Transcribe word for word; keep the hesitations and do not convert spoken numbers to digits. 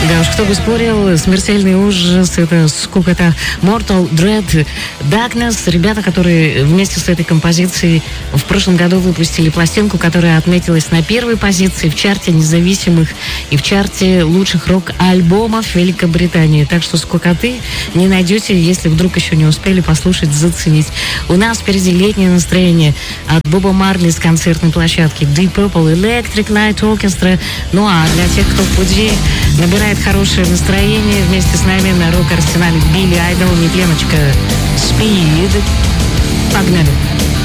Да уж, кто бы спорил, смертельный ужас, это сколько-то Mortal Dread Darkness. Ребята, которые вместе с этой композицией в прошлом году выпустили пластинку, которая отметилась на первой позиции в чарте независимых и в чарте лучших рок-альбомов Великобритании. Так что скукоты не найдете, если вдруг еще не успели послушать, заценить. У нас впереди летнее настроение от Боба Марли с концертной площадки Deep Purple, Electric Light Orchestra. Ну а для тех, кто в пути набирает хорошее настроение, вместе с нами на рок-арсенале Билли Айдол, непленочка Speed. Погнали!